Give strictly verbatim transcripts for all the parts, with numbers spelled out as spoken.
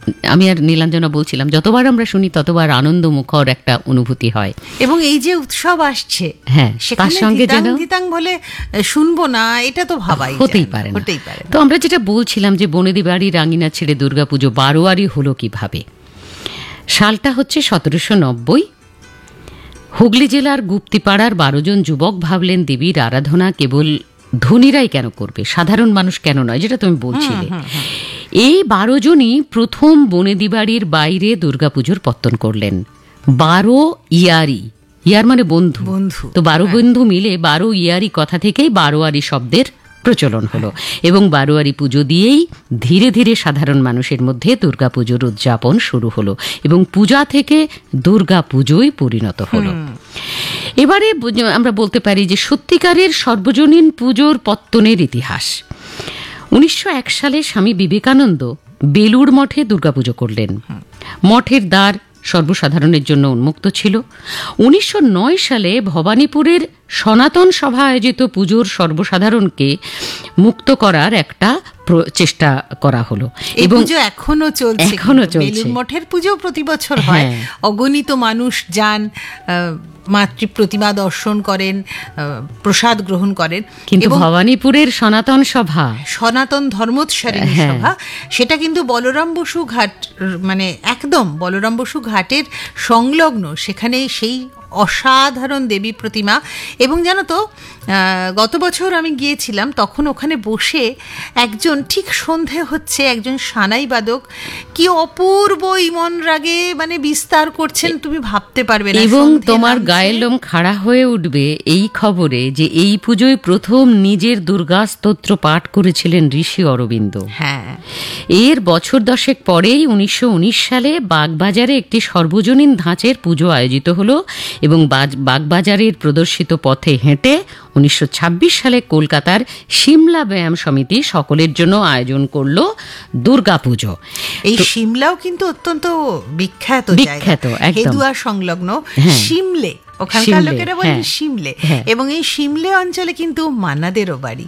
আমি আর নীলাঞ্জনা বলছিলাম, যতবার আমরা শুনি ততবার আনন্দমুখর একটা অনুভূতি হয়। এবং এই যে উৎসব আসছে, হ্যাঁ, তার সঙ্গে যেন দিতাং বলে শুনবো না, এটা তো ভাবাই হতেই পারে না। হতেই পারে। তো আমরা যেটা বলছিলাম যে বনেদি বাড়ি রাঙিনা ছেড়ে দুর্গাপুজো বারোয়ারি হলো কিভাবে। সালটা হচ্ছে সতেরোশো নব্বই। হুগলি জেলার গুপ্তিপাড়ার বারো জন যুবক ভাবলেন দেবীর আরাধনা কেবল ধনীরাই কেন করবে, সাধারণ মানুষ কেন নয়, যেটা তুমি বলছিলে। এই বারো জনই প্রথম বনেদি বাড়ির বাইরে দুর্গাপুজোর পত্তন করলেন। বারো ইয়ারি, ইয়ার মানে বন্ধু, তো বারো বন্ধু মিলে বারো ইয়ারি কথা থেকেই বারোয়ারি শব্দের প্রচলন হলো এবং বারোয়ারি পুজো দিয়েই ধীরে ধীরে সাধারণ মানুষের মধ্যে দুর্গাপুজোর উদযাপন শুরু হলো এবং পূজা থেকে দুর্গা পুজোয় পরিণত হলো। এবারে আমরা বলতে পারি যে সত্যিকারের সর্বজনীন পুজোর পত্তনের ইতিহাস। উনিশশো এক সালে স্বামী বিবেকানন্দ বেলুড় মঠে দুর্গাপুজো করলেন। মঠের দ্বার সর্বসাধারণের জন্য উন্মুক্ত ছিল। উনিশশো নয় সালে ভবানীপুরের সনাতন সভা আয়োজিত পুজোর সর্বসাধারণকে মুক্ত করার একটা চেষ্টা করা হলো এবং এখনো চলছে। এখনো চলছে। বেলুড় মঠের পুজো প্রতি বছর হয়, অগণিত মানুষ যান, মাতৃ প্রতিমা দর্শন করেন, প্রসাদ গ্রহণ করেন। কিন্তু ভবানীপুরের সনাতন সভা, সনাতন ধর্মোৎসরিণী সভা, সেটা কিন্তু বলরাম বসু ঘাট, মানে একদম বলরাম বসু ঘাটের সংলগ্ন, সেখানে সেই অসাধারণ দেবী প্রতিমা। এবং জানো তো, গত বছর আমি গিয়েছিলাম, তখন ওখানে বসে একজন, ঠিক সন্ধে হচ্ছে, একজন সানাই বাদক কি অপূর্ব ইমন রাগে মানে বিস্তার করছেন, তুমি ভাবতে পারবে না। এবং তোমার গায়ের লোম খাড়া হয়ে উঠবে এই খবরে যে এই পুজোয় প্রথম নিজের দুর্গা স্তোত্র পাঠ করেছিলেন ঋষি অরবিন্দ। হ্যাঁ, এর বছর দশেক পরেই উনিশশো উনিশ সালে বাগবাজারে একটি সর্বজনীন ধাঁচের পুজো আয়োজিত হলো এবং বাগবাজারের প্রদর্শিত পথে হেঁটে উনিশশো ছাব্বিশ সালে কলকাতার সিমলা ব্যায়াম সমিতি সকলের জন্য আয়োজন করলো দুর্গাপুজো। এই সিমলাও কিন্তু অত্যন্ত বিখ্যাত বিখ্যাত হেদুয়া সংলগ্ন সিমলে, ওখানকার লোকেরা বলেন সিমলে। এবং এই সিমলে অঞ্চলে কিন্তু মান্নাদেরও বাড়ি,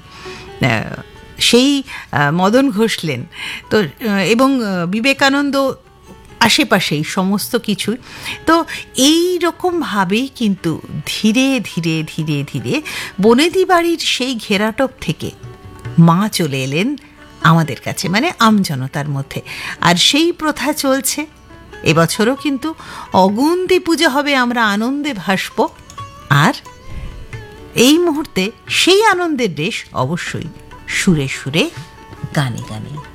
সেই মদন ঘোষলেন তো, এবং বিবেকানন্দ আশেপাশেই সমস্ত কিছুই। তো এই রকমভাবেই কিন্তু ধীরে ধীরে ধীরে ধীরে বনেদি বাড়ির সেই ঘেরাটোপ থেকে মা চলে এলেন আমাদের কাছে, মানে আমজনতার মধ্যে। আর সেই প্রথা চলছে এবছরও, কিন্তু অগুন্তি পুজো হবে, আমরা আনন্দে ভাসব। আর এই মুহূর্তে সেই আনন্দের রেশ অবশ্যই সুরে সুরে, গানে গানে।